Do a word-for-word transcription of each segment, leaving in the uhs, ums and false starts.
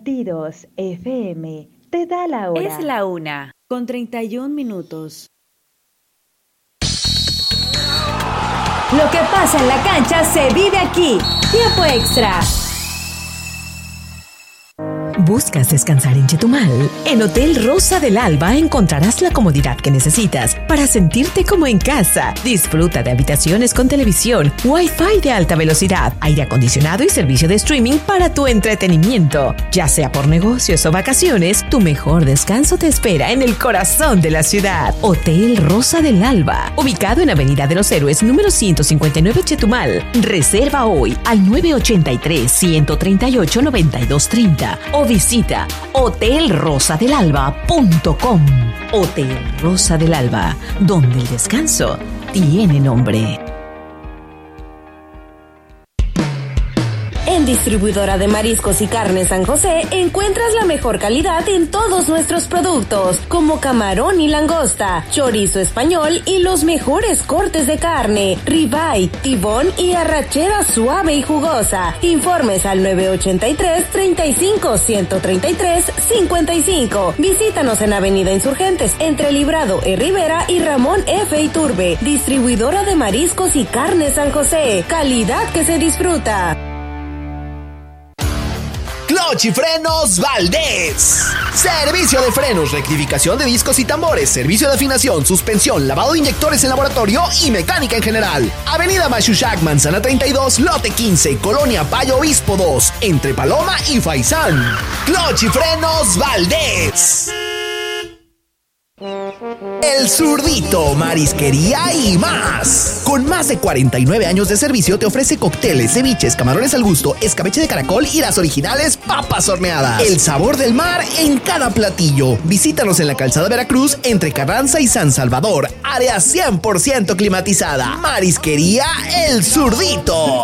Tidos F M te da la hora. Es la una, con treinta y un minutos. Lo que pasa en la cancha se vive aquí. Tiempo extra. ¿Buscas descansar en Chetumal? En Hotel Rosa del Alba encontrarás la comodidad que necesitas para sentirte como en casa. Disfruta de habitaciones con televisión, Wi-Fi de alta velocidad, aire acondicionado y servicio de streaming para tu entretenimiento. Ya sea por negocios o vacaciones, tu mejor descanso te espera en el corazón de la ciudad. Hotel Rosa del Alba, ubicado en Avenida de los Héroes, número ciento cincuenta y nueve, Chetumal. Reserva hoy al nueve ochenta y tres, ciento treinta y ocho, noventa y dos treinta o visita hotel rosa del alba punto com. Hotel Rosa del Alba, donde el descanso tiene nombre. En Distribuidora de Mariscos y Carnes San José encuentras la mejor calidad en todos nuestros productos, como camarón y langosta, chorizo español y los mejores cortes de carne, ribeye, tibón y arrachera suave y jugosa. Informes al nueve ochenta y tres, treinta y cinco, ciento treinta y tres, cincuenta y cinco. Visítanos en Avenida Insurgentes, entre Librado E. Rivera y Ramón F. Iturbe. Distribuidora de Mariscos y Carnes San José. Calidad que se disfruta. Clutch y Frenos Valdés. Servicio de frenos, rectificación de discos y tambores, servicio de afinación, suspensión, lavado de inyectores en laboratorio y mecánica en general. Avenida Machuchac, Manzana treinta y dos, Lote quince, Colonia Payo Obispo dos, entre Paloma y Faisán. Clutch y Frenos Valdés. El Zurdito, marisquería y más. Con más de cuarenta y nueve años de servicio te ofrece cócteles, ceviches, camarones al gusto, escabeche de caracol y las originales papas horneadas. El sabor del mar en cada platillo. Visítanos en la calzada Veracruz entre Carranza y San Salvador. Área cien por ciento climatizada. Marisquería El Zurdito.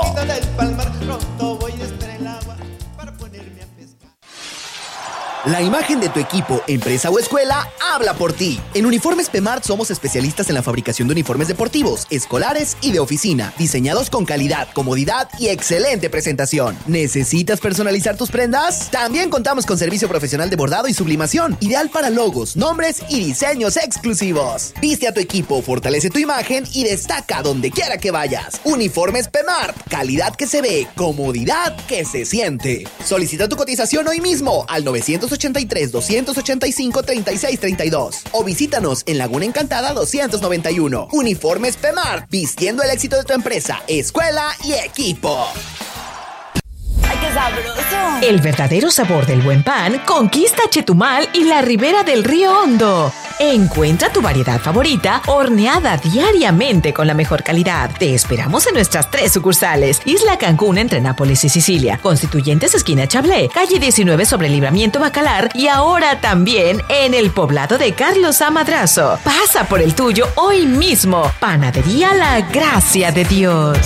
La imagen de tu equipo, empresa o escuela habla por ti. En Uniformes P-Mart somos especialistas en la fabricación de uniformes deportivos, escolares y de oficina, diseñados con calidad, comodidad y excelente presentación. ¿Necesitas personalizar tus prendas? También contamos con servicio profesional de bordado y sublimación, ideal para logos, nombres y diseños exclusivos. Viste a tu equipo, fortalece tu imagen y destaca donde quiera que vayas. Uniformes P-Mart, calidad que se ve, comodidad que se siente. Solicita tu cotización hoy mismo al novecientos ochenta y tres, doscientos ochenta y cinco, treinta y seis treinta y dos o visítanos en Laguna Encantada doscientos noventa y uno. Uniformes P-Mart, vistiendo el éxito de tu empresa, escuela y equipo. ¡Ay, qué sabroso! El verdadero sabor del buen pan conquista Chetumal y la ribera del Río Hondo. Encuentra tu variedad favorita horneada diariamente con la mejor calidad. Te esperamos en nuestras tres sucursales: Isla Cancún entre Nápoles y Sicilia, Constituyentes esquina Chablé, calle diecinueve sobre Libramiento Bacalar y ahora también en el poblado de Carlos A. Madrazo. Pasa por el tuyo hoy mismo. Panadería La Gracia de Dios.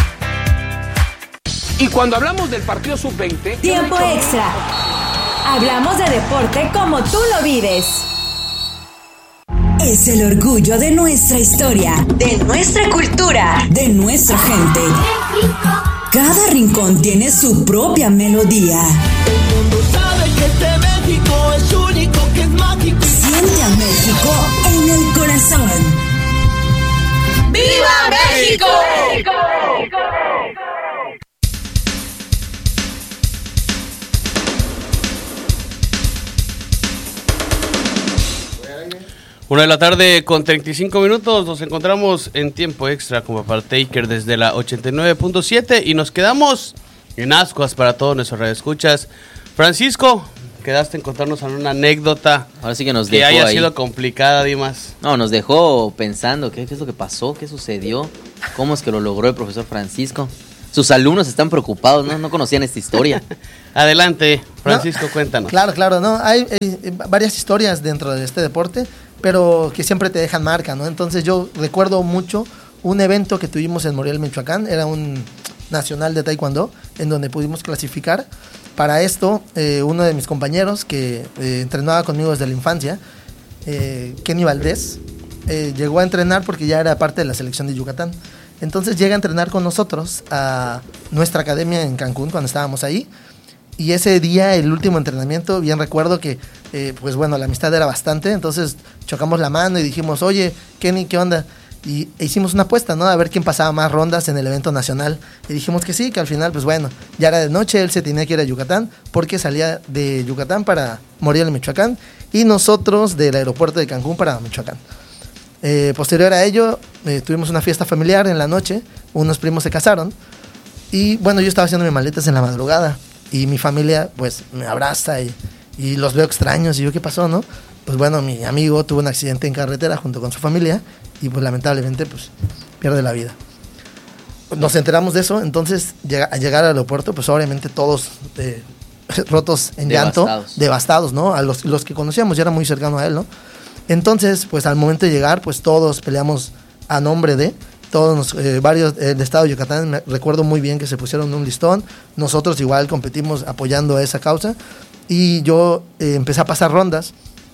Y cuando hablamos del partido sub veinte... Tiempo extra. Hablamos de deporte como tú lo vives. Es el orgullo de nuestra historia, De nuestra cultura. de nuestra gente. Cada rincón tiene su propia melodía. El mundo sabe que este México es único, que es mágico. Siente a México en el corazón. ¡Viva México! Una de la tarde con treinta y cinco minutos, nos encontramos en tiempo extra como Partaker desde la ochenta y nueve punto siete y nos quedamos en ascuas para todos nuestros radioescuchas. Francisco, quedaste en contarnos una anécdota. Ahora sí que nos que dejó haya ahí. sido complicada, Dimas. No, nos dejó pensando qué, qué es lo que pasó, qué sucedió, cómo es que lo logró el profesor Francisco. Sus alumnos están preocupados, ¿no? No conocían esta historia. Adelante, Francisco, No, cuéntanos. Claro, claro, ¿no? Hay eh, varias historias dentro de este deporte, pero que siempre te dejan marca, ¿no? Entonces yo recuerdo mucho un evento que tuvimos en Morelia, Michoacán, era un nacional de taekwondo, en donde pudimos clasificar. Para esto, eh, uno de mis compañeros que eh, entrenaba conmigo desde la infancia, eh, Kenny Valdés, eh, llegó a entrenar porque ya era parte de la selección de Yucatán. Entonces llega a entrenar con nosotros a nuestra academia en Cancún cuando estábamos ahí. y ese día, el último entrenamiento, bien recuerdo que, eh, pues bueno, la amistad era bastante, entonces chocamos la mano y dijimos, oye, Kenny, ¿qué onda? Y e hicimos una apuesta, ¿no? A ver quién pasaba más rondas en el evento nacional. Y dijimos que sí, que al final, pues bueno, ya era de noche, él se tenía que ir a Yucatán, porque salía de Yucatán para Morelia, Michoacán, y nosotros del aeropuerto de Cancún para Michoacán. Eh, posterior a ello, eh, tuvimos una fiesta familiar en la noche, unos primos se casaron, y bueno, yo estaba haciendo mis maletas en la madrugada, y mi familia, pues, me abraza, y, y los veo extraños, y yo, ¿qué pasó, no? Pues bueno, mi amigo tuvo un accidente en carretera junto con su familia, y pues lamentablemente pues pierde la vida. Nos enteramos de eso, entonces llega, al llegar al aeropuerto pues obviamente todos eh, rotos en llanto, devastados, devastados ¿no? A los, los que conocíamos, ya era muy cercano a él, ¿no? Entonces pues al momento de llegar pues todos peleamos a nombre de todos nos, eh, varios eh, del estado de Yucatán. Me recuerdo muy bien que se pusieron un listón, nosotros igual competimos apoyando a esa causa, y yo eh, empecé a pasar rondas.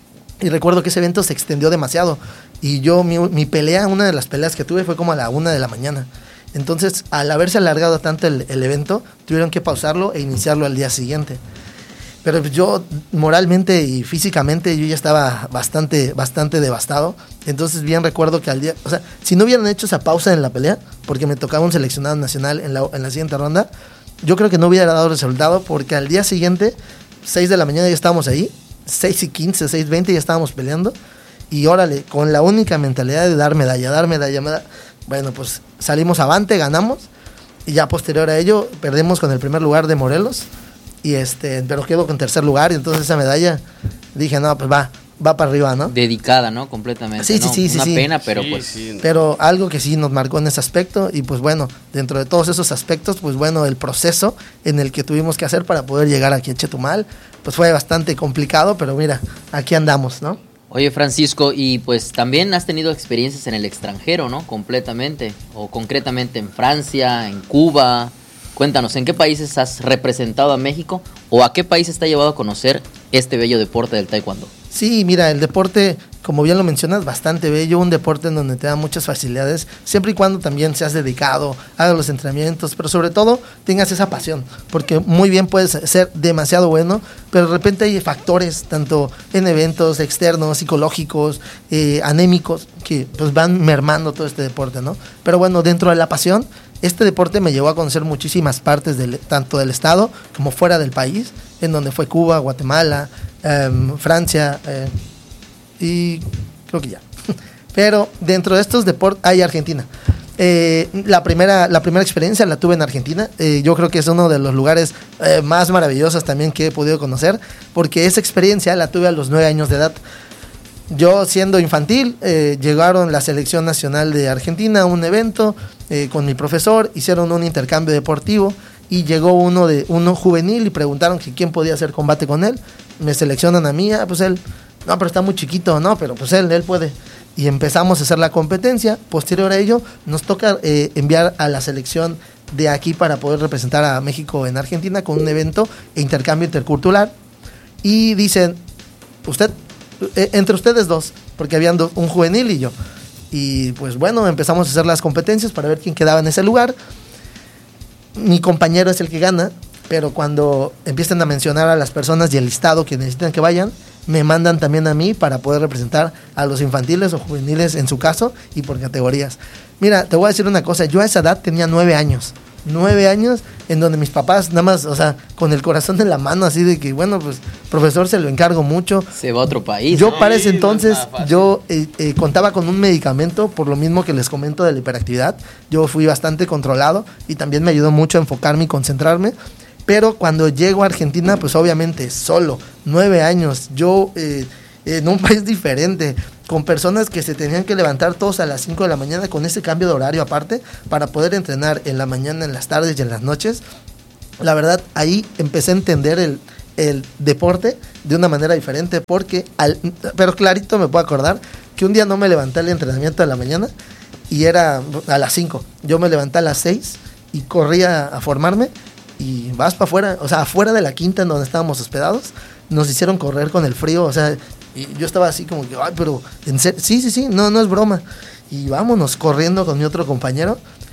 Y recuerdo que ese evento se extendió demasiado. Y yo, mi, mi pelea, una de las peleas que tuve fue como a la una de la mañana. Entonces, al haberse alargado tanto el, el evento, tuvieron que pausarlo e iniciarlo al día siguiente. Pero yo, moralmente y físicamente, yo ya estaba bastante, bastante devastado. Entonces, bien recuerdo que al día... O sea, si no hubieran hecho esa pausa en la pelea, porque me tocaba un seleccionado nacional en la, en la siguiente ronda, yo creo que no hubiera dado resultado, porque al día siguiente, seis de la mañana, ya estábamos ahí. seis y quince, seis y veinte ya estábamos peleando, y órale, con la única mentalidad de dar medalla, dar medalla, medalla. Bueno, pues salimos avante, ganamos, y ya posterior a ello perdemos con el primer lugar de Morelos, y este, pero quedo con tercer lugar, y entonces esa medalla dije, no, pues va, va para arriba, ¿no? Dedicada, ¿no? Completamente. Sí, sí, ¿no? sí, sí. Una sí. pena, pero Sí, pues... sí. Pero algo que sí nos marcó en ese aspecto, y pues bueno, dentro de todos esos aspectos, pues bueno, el proceso en el que tuvimos que hacer para poder llegar aquí a Chetumal, pues fue bastante complicado, pero mira, aquí andamos, ¿no? Oye, Francisco, y pues también has tenido experiencias en el extranjero, ¿no? Completamente, o concretamente en Francia, en Cuba. Cuéntanos, ¿en qué países has representado a México o a qué países te ha llevado a conocer este bello deporte del taekwondo? Sí, mira, el deporte, como bien lo mencionas, bastante bello, un deporte en donde te da muchas facilidades, siempre y cuando también seas dedicado, hagas los entrenamientos, pero sobre todo tengas esa pasión, porque muy bien puedes ser demasiado bueno, pero de repente hay factores, tanto en eventos externos, psicológicos, eh, anémicos, que pues van mermando todo este deporte, ¿no? Pero bueno, dentro de la pasión, este deporte me llevó a conocer muchísimas partes, del, tanto del estado como fuera del país, en donde fue Cuba, Guatemala, eh, Francia, eh, y creo que ya. Pero dentro de estos deportes hay Argentina. Eh, la, primera, la primera experiencia la tuve en Argentina. Eh, yo creo que es uno de los lugares eh, más maravillosos también que he podido conocer, porque esa experiencia la tuve a los nueve años de edad. Yo siendo infantil, eh, llegaron la selección nacional de Argentina a un evento eh, con mi profesor, hicieron un intercambio deportivo y llegó uno de uno juvenil y preguntaron que quién podía hacer combate con él. Me seleccionan a mí, ah, pues él, no, pero está muy chiquito, no, pero pues él, él puede. Y empezamos a hacer la competencia. Posterior a ello, nos toca eh, enviar a la selección de aquí para poder representar a México en Argentina con un evento e intercambio intercultural. Y dicen, usted, eh, entre ustedes dos, porque habían do, un juvenil y yo. Y pues bueno, empezamos a hacer las competencias para ver quién quedaba en ese lugar. Mi compañero es el que gana, pero cuando empiezan a mencionar a las personas y el listado que necesitan que vayan, me mandan también a mí para poder representar a los infantiles o juveniles en su caso y por categorías. Mira, te voy a decir una cosa, yo a esa edad tenía nueve años. Nueve años en donde mis papás nada más, o sea, con el corazón en la mano, así de que, bueno, pues, profesor, se lo encargo mucho. Se va a otro país. Yo ¿no? para ese entonces, yo eh, eh, contaba con un medicamento, por lo mismo que les comento de la hiperactividad. Yo fui bastante controlado y también me ayudó mucho a enfocarme y concentrarme. Pero cuando llego a Argentina, pues obviamente solo, nueve años, yo eh, en un país diferente, con personas que se tenían que levantar todos a las cinco de la mañana con ese cambio de horario aparte para poder entrenar en la mañana, en las tardes y en las noches. La verdad, ahí empecé a entender el, el deporte de una manera diferente porque, al, pero clarito me puedo acordar que un día no me levanté al entrenamiento de la mañana y era a las cinco. Yo me levanté a las seis y corría a formarme y vas para afuera, o sea, afuera de la quinta en donde estábamos hospedados, nos hicieron correr con el frío, o sea, y yo estaba así como que, ay, pero, ¿en serio? Sí, sí, sí, no, no es broma. Y vámonos corriendo con mi otro compañero.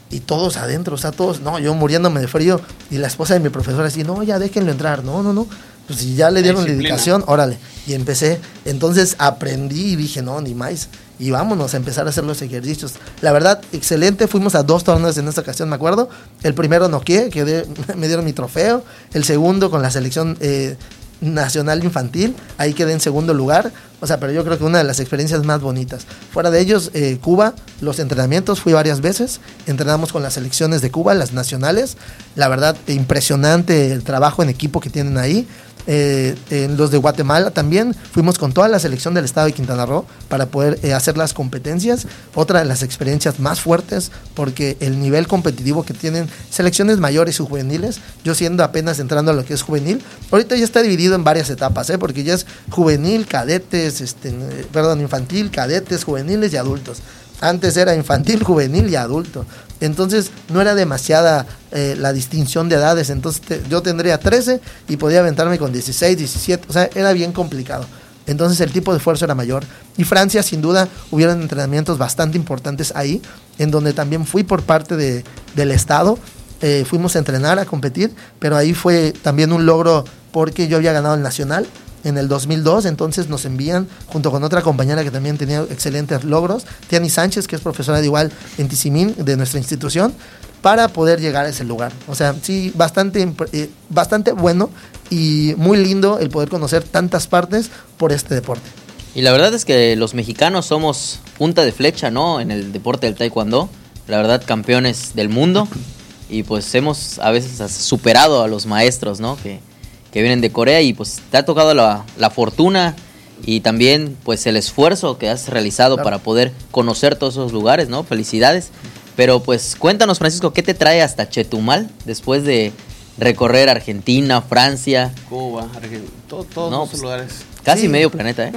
y todos adentro, o sea, todos, no, yo muriéndome de frío, y la esposa de mi profesora así, no, ya déjenlo entrar, no, no, no, pues si ya le dieron la indicación, órale, y empecé, entonces aprendí y dije, no, ni más, y vámonos a empezar a hacer los ejercicios. La verdad, excelente, fuimos a dos torneos en esta ocasión, me acuerdo, el primero noqué, quedé, me dieron mi trofeo, el segundo con la selección eh, nacional infantil, ahí quedé en segundo lugar, o sea, pero yo creo que una de las experiencias más bonitas. Fuera de ellos, eh, Cuba, los entrenamientos, fui varias veces, entrenamos con las selecciones de Cuba, las nacionales, la verdad, impresionante el trabajo en equipo que tienen ahí. Eh, en los de Guatemala también fuimos con toda la selección del estado de Quintana Roo para poder eh, hacer las competencias, otra de las experiencias más fuertes porque el nivel competitivo que tienen selecciones mayores y juveniles, yo siendo apenas entrando a lo que es juvenil, ahorita ya está dividido en varias etapas, ¿eh? Porque ya es juvenil, cadetes, este, eh, perdón, infantil, cadetes, juveniles y adultos. Antes era infantil, juvenil y adulto. Entonces no era demasiada eh, la distinción de edades. Entonces te, yo tendría trece y podía aventarme con dieciséis, diecisiete. O sea, era bien complicado. Entonces el tipo de esfuerzo era mayor. Y Francia, sin duda, hubieron entrenamientos bastante importantes ahí, en donde también fui por parte de, del Estado. Eh, fuimos a entrenar, a competir, pero ahí fue también un logro porque yo había ganado el nacional en el dos mil dos, entonces nos envían junto con otra compañera que también tenía excelentes logros, Tiani Sánchez, que es profesora de igual en Tizimín de nuestra institución, para poder llegar a ese lugar. O sea, sí, bastante, eh, bastante bueno y muy lindo el poder conocer tantas partes por este deporte. Y la verdad es que los mexicanos somos punta de flecha, ¿no? En el deporte del taekwondo, la verdad, campeones del mundo, y pues hemos a veces superado a los maestros, ¿no? Que que vienen de Corea, y pues te ha tocado la, la fortuna y también pues el esfuerzo que has realizado claro. para poder conocer todos esos lugares, ¿no? Felicidades. Pero pues cuéntanos, Francisco, ¿qué te trae hasta Chetumal después de recorrer Argentina, Francia? Cuba, Argentina, todo, todos no, esos pues, lugares. Casi sí. medio planeta, ¿eh?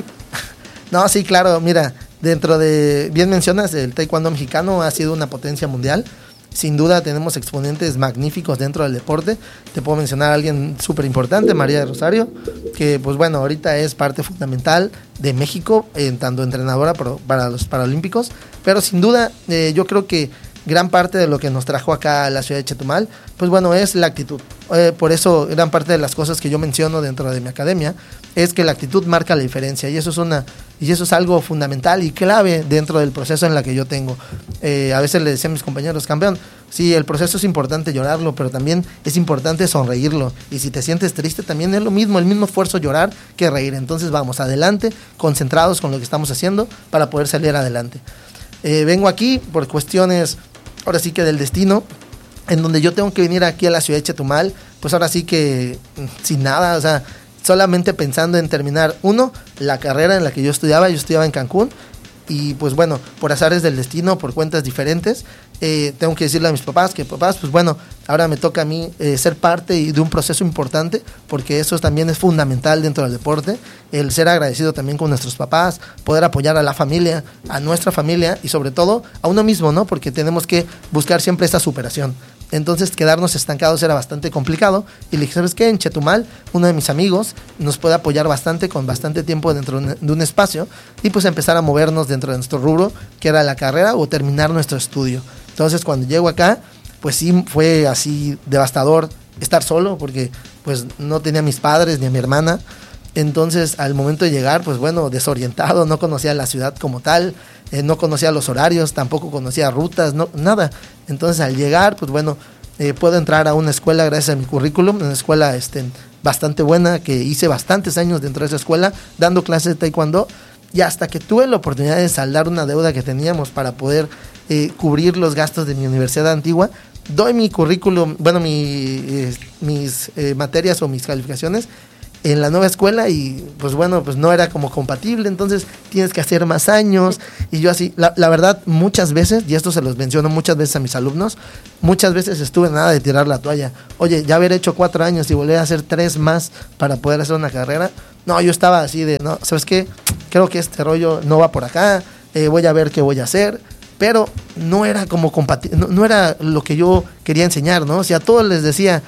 No, sí, claro, mira, dentro de, bien mencionas, el taekwondo mexicano ha sido una potencia mundial. Sin duda tenemos exponentes magníficos dentro del deporte. Te puedo mencionar a alguien súper importante, María de Rosario, que pues bueno, ahorita es parte fundamental de México, eh, tanto entrenadora para, para los Paralímpicos, pero sin duda eh, yo creo que gran parte de lo que nos trajo acá a la ciudad de Chetumal, pues bueno, es la actitud. Eh, por eso gran parte de las cosas que yo menciono dentro de mi academia es que la actitud marca la diferencia, y eso es una y eso es algo fundamental y clave dentro del proceso en la que yo tengo. Eh, a veces le decía a mis compañeros, campeón, sí, el proceso es importante llorarlo, pero también es importante sonreírlo, y si te sientes triste también es lo mismo, el mismo esfuerzo llorar que reír. Entonces vamos adelante, concentrados con lo que estamos haciendo para poder salir adelante. Eh, vengo aquí por cuestiones, ahora sí que del destino, en donde yo tengo que venir aquí a la ciudad de Chetumal, pues ahora sí que sin nada, o sea, solamente pensando en terminar, uno, la carrera en la que yo estudiaba, yo estudiaba en Cancún, y pues bueno, por azares del destino, por cuentas diferentes, eh, tengo que decirle a mis papás que papás, pues bueno, ahora me toca a mí eh, ser parte de un proceso importante, porque eso también es fundamental dentro del deporte, el ser agradecido también con nuestros papás, poder apoyar a la familia, a nuestra familia, y sobre todo a uno mismo, ¿no? Porque tenemos que buscar siempre esta superación. Entonces quedarnos estancados era bastante complicado, y le dije, ¿sabes qué? En Chetumal, uno de mis amigos nos puede apoyar bastante, con bastante tiempo dentro de un espacio, y pues empezar a movernos dentro de nuestro rubro, que era la carrera o terminar nuestro estudio. Entonces cuando llego acá, pues sí fue así devastador estar solo, porque pues no tenía a mis padres ni a mi hermana. Entonces al momento de llegar, pues bueno, desorientado, no conocía la ciudad como tal, eh, no conocía los horarios, tampoco conocía rutas, no, nada. Entonces al llegar, pues bueno, eh, puedo entrar a una escuela gracias a mi currículum, una escuela este, bastante buena, que hice bastantes años dentro de esa escuela, dando clases de taekwondo, y hasta que tuve la oportunidad de saldar una deuda que teníamos para poder eh, cubrir los gastos de mi universidad antigua, doy mi currículum, bueno, mi, eh, mis eh, materias o mis calificaciones en la nueva escuela, y pues bueno, pues no era como compatible, entonces tienes que hacer más años, y yo así, la, la verdad, muchas veces, y esto se los menciono muchas veces a mis alumnos, muchas veces estuve en nada de tirar la toalla. Oye, ya haber hecho cuatro años y volver a hacer tres más para poder hacer una carrera, no, yo estaba así de, no, ¿sabes qué? Creo que este rollo no va por acá, eh, voy a ver qué voy a hacer, pero no era como compatible, no, no era lo que yo quería enseñar, ¿no? O sea, a todos les decía,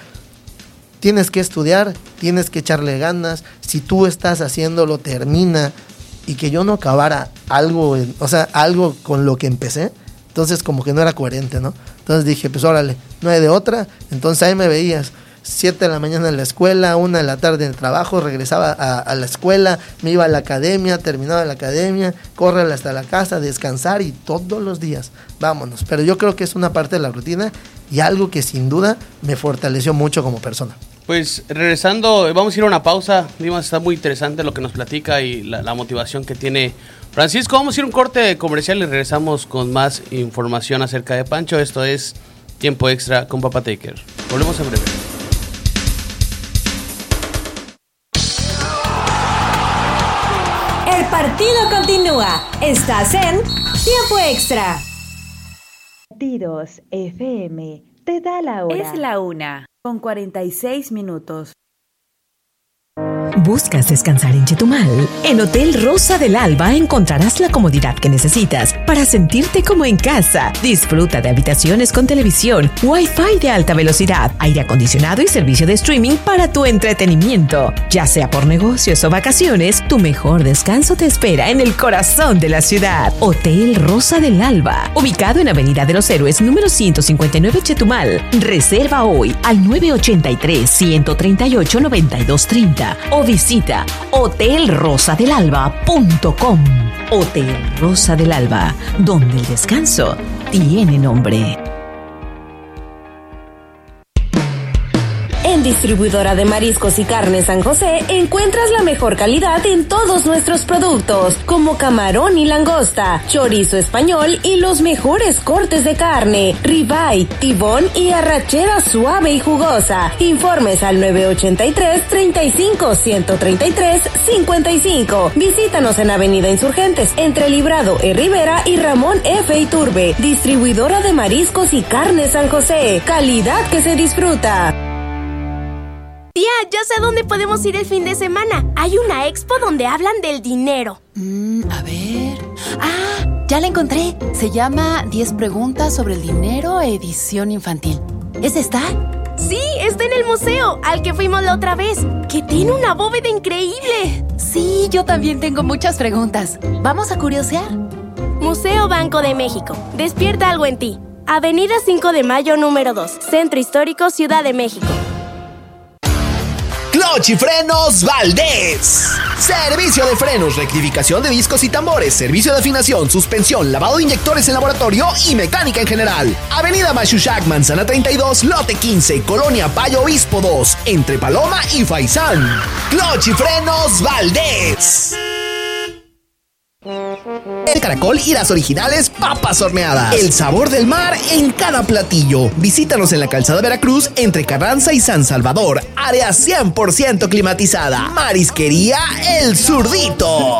tienes que estudiar, tienes que echarle ganas, si tú estás haciéndolo, termina, y que yo no acabara algo, en, o sea, algo con lo que empecé, Entonces como que no era coherente, ¿no? Entonces dije, pues órale, no hay de otra. Entonces ahí me veías, siete de la mañana en la escuela, una de la tarde en el trabajo, regresaba a, a la escuela, me iba a la academia, terminaba la academia, correr hasta la casa, descansar y todos los días, vámonos. Pero yo creo que es una parte de la rutina y algo que sin duda me fortaleció mucho como persona. Pues regresando, vamos a ir a una pausa. Dimas, está muy interesante lo que nos platica y la, la motivación que tiene Francisco. Vamos a ir a un corte comercial y regresamos con más información acerca de Pancho. Esto es Tiempo Extra con Papa Taker. Volvemos en breve. El partido continúa. Estás en Tiempo Extra. Latidos F M te da la hora. Es la una, con cuarenta y seis minutos. ¿Buscas descansar en Chetumal? En Hotel Rosa del Alba encontrarás la comodidad que necesitas para sentirte como en casa. Disfruta de habitaciones con televisión, Wi-Fi de alta velocidad, aire acondicionado y servicio de streaming para tu entretenimiento. Ya sea por negocios o vacaciones, tu mejor descanso te espera en el corazón de la ciudad. Hotel Rosa del Alba, ubicado en Avenida de los Héroes, número ciento cincuenta y nueve, Chetumal. Reserva hoy al nueve ochenta y tres, ciento treinta y ocho, noventa y dos treinta o visita hotel rosa del alba punto com. Hotel Rosa del Alba, donde el descanso tiene nombre. En Distribuidora de Mariscos y Carnes San José encuentras la mejor calidad en todos nuestros productos, como camarón y langosta, chorizo español y los mejores cortes de carne, ribeye, tibón y arrachera suave y jugosa. Informes al nueve ochenta y tres, treinta y cinco, ciento treinta y tres, cincuenta y cinco. Visítanos en Avenida Insurgentes, entre Librado E. Rivera y Ramón F. Iturbe. Distribuidora de Mariscos y Carnes San José. Calidad que se disfruta. Tía, ya sé a dónde podemos ir el fin de semana. Hay una expo donde hablan del dinero. Mm, a ver... ¡Ah! Ya la encontré. Se llama diez preguntas sobre el dinero, edición infantil. ¿Es esta? Sí, está en el museo, al que fuimos la otra vez, que tiene una bóveda increíble. Sí, yo también tengo muchas preguntas. ¿Vamos a curiosear? Museo Banco de México. Despierta algo en ti. Avenida cinco de Mayo, número dos. Centro Histórico, Ciudad de México. Clutch y Frenos Valdés. Servicio de frenos, rectificación de discos y tambores, servicio de afinación, suspensión, lavado de inyectores en laboratorio y mecánica en general. Avenida Machuchac, Manzana treinta y dos, lote quince, Colonia Payo Obispo dos, entre Paloma y Faisán. Clutch y Frenos Valdés. El caracol y las originales papas horneadas. El sabor del mar en cada platillo. Visítanos en la calzada Veracruz entre Carranza y San Salvador. Área cien por ciento climatizada. Marisquería El Zurdito.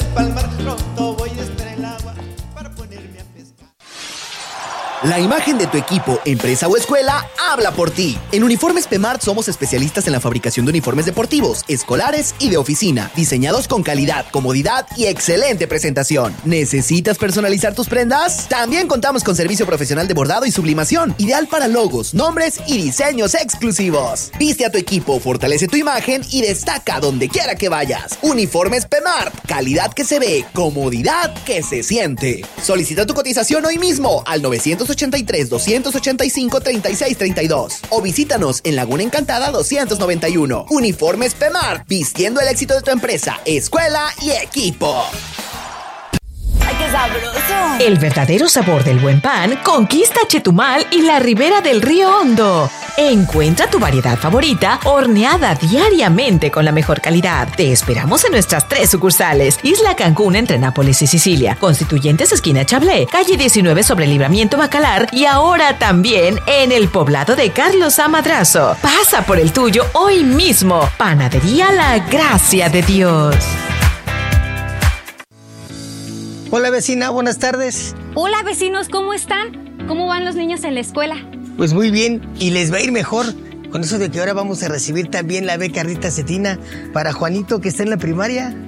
La imagen de tu equipo, empresa o escuela habla por ti. En Uniformes P-Mart somos especialistas en la fabricación de uniformes deportivos, escolares y de oficina, diseñados con calidad, comodidad y excelente presentación. ¿Necesitas personalizar tus prendas? También contamos con servicio profesional de bordado y sublimación, ideal para logos, nombres y diseños exclusivos. Viste a tu equipo, fortalece tu imagen y destaca donde quiera que vayas. Uniformes P-Mart, calidad que se ve, comodidad que se siente. Solicita tu cotización hoy mismo al novecientos ochenta y tres, doscientos ochenta y cinco, treinta y seis treinta y dos o visítanos en Laguna Encantada doscientos noventa y uno. Uniformes P-Mart, vistiendo el éxito de tu empresa, escuela y equipo. ¡Ay, qué sabroso! El verdadero sabor del buen pan conquista Chetumal y la ribera del Río Hondo. Encuentra tu variedad favorita horneada diariamente con la mejor calidad. Te esperamos en nuestras tres sucursales: Isla Cancún entre Nápoles y Sicilia, Constituyentes esquina Chablé, calle diecinueve sobre Libramiento Bacalar y ahora también en el poblado de Carlos A. Madrazo. Pasa por el tuyo hoy mismo. Panadería La Gracia de Dios. Hola vecina, buenas tardes. Hola vecinos, ¿cómo están? ¿Cómo van los niños en la escuela? Pues muy bien, y les va a ir mejor con eso de que ahora vamos a recibir también la beca Rita Cetina para Juanito, que está en la primaria.